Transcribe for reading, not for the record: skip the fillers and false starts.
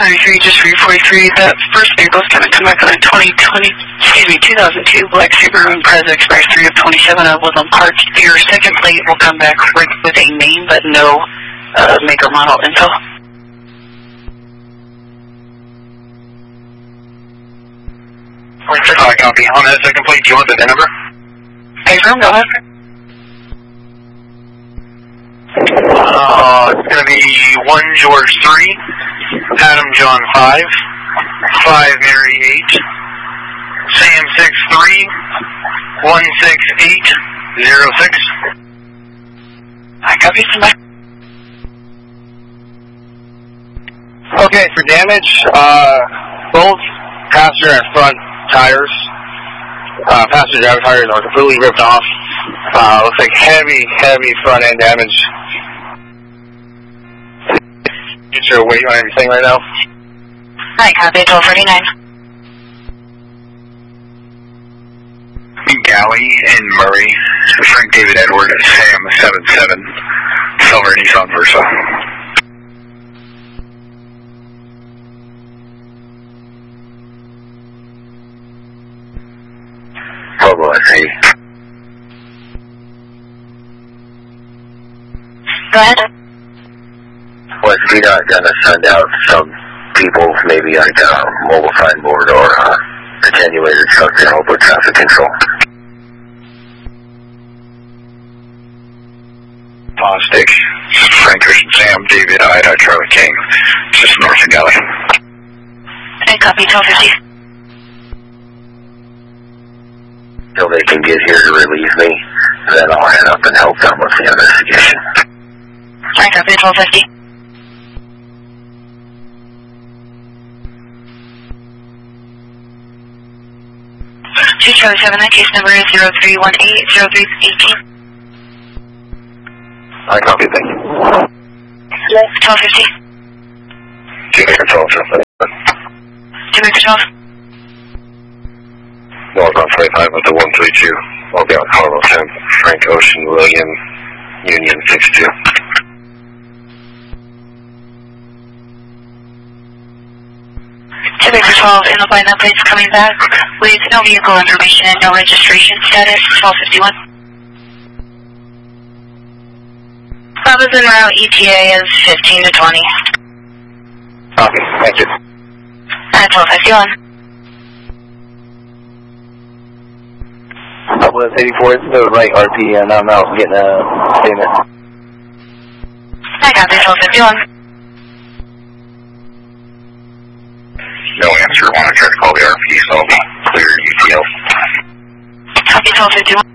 693, just 343. That first vehicle's going to come back on a 2002 Black Subaru Impreza Express 3 of 27 of Woodland Park. Your second plate will come back with a name but no make or model info. Copy. On that second plate, do you want the VIN number? Hey, room, go ahead. It's going to be 1 George 3, Adam John 5, 5 Mary 8, Sam 6 3, 16806. I copy somebody. Okay, for damage, both passenger and front tires, passenger driver tires are completely ripped off. Looks like heavy front end damage. Get your weight on everything right now. Hi, copy, 1249. Galley and Murray, Frank David Edward, Sam 77, Silver Nissan Versa. Bravo, I see. Go ahead. Was VDOT going to send out some people, maybe like a mobile signboard or attenuated truck to help with traffic control? Stick, Frank Christian Sam, David Ida, Charlie King, just north of Galley. Hey, copy, 1250. Till they can get here to relieve me, then I'll head up and help them with the investigation. Hi, copy, 1250. Two Charlie 7, that case number is 0318-0318. I copy, thank you. 1250. 2 Maker 12, something. 2 Maker 12. Northbound 25 with the 132. I'll be on Harlow 10, Frank Ocean, William, Union 62. Maker 12, in the line that plate's coming back with no vehicle information and no registration status, 1251. Bravo's en route, ETA is 15 to 20. Copy, thank you. 1251. Southwest 84, it's the right RP, and I'm out getting a statement. I got this, 1251. No answer. I want to try to call the RP, so I'll clear UTL. Copy, 1251.